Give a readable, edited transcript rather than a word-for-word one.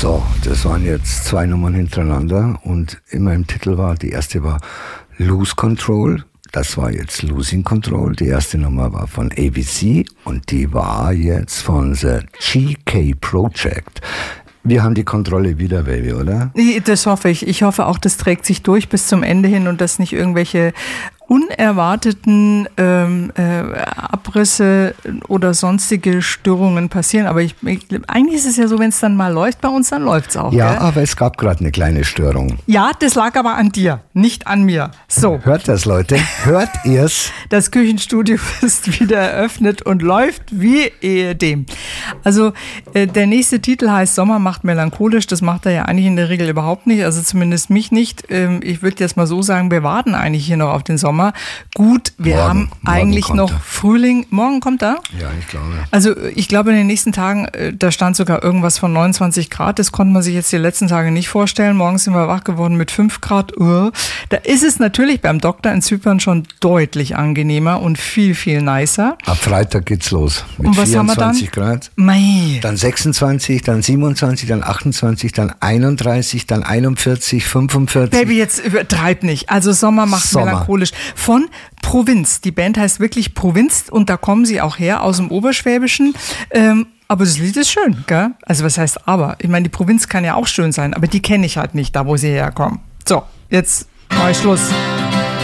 So, das waren jetzt 2 Nummern hintereinander und immer im Titel war, die erste war Lose Control, das war jetzt Losing Control, die erste Nummer war von ABC und die war jetzt von The GK Project. Wir haben die Kontrolle wieder, Baby, oder? Das hoffe ich. Ich hoffe auch, das trägt sich durch bis zum Ende hin und dass nicht irgendwelche unerwarteten Abrisse oder sonstige Störungen passieren. Aber eigentlich ist es ja so, wenn es dann mal läuft bei uns, dann läuft es auch. Ja, gell? aber es gab gerade eine kleine Störung. Ja, das lag aber an dir, nicht an mir. So. Hört das, Leute? Hört ihr's? Das Küchenstudio ist wieder eröffnet und läuft wie ehedem. Also der nächste Titel heißt Sommer macht melancholisch. Das macht er ja eigentlich in der Regel überhaupt nicht. Also zumindest mich nicht. Ich würde jetzt mal so sagen, wir warten eigentlich hier noch auf den Sommer. Gut, wir haben eigentlich noch Frühling. Morgen kommt er? Ja, ich glaube. Also ich glaube in den nächsten Tagen, da stand sogar irgendwas von 29 Grad. Das konnte man sich jetzt die letzten Tage nicht vorstellen. Morgen sind wir wach geworden mit 5 Grad. Da ist es natürlich beim Doktor in Zypern schon deutlich angenehmer und viel, viel nicer. Ab Freitag geht's los. Mit und was 24 haben wir dann? Grad. Mei. Dann 26, dann 27, dann 28, dann 31, dann 41, 45. Baby, jetzt übertreib nicht. Also Sommer macht melancholisch. Von Provinz. Die Band heißt wirklich Provinz und da kommen sie auch her aus dem Oberschwäbischen. Aber das Lied ist schön, gell? Also was heißt aber? Ich meine, die Provinz kann ja auch schön sein, aber die kenne ich halt nicht, da wo sie herkommen. So, jetzt mal Schluss.